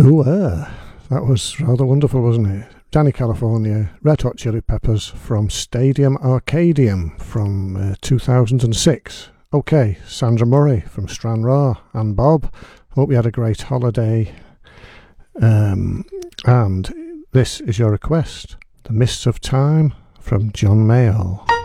Ooh, that was rather wonderful, wasn't it? Danny California, Red Hot Chili Peppers from Stadium Arcadium from 2006. Okay, Sandra Murray from Stranraer and Bob. Hope you had a great holiday. And this is your request, The Mists of Time from John Mayall.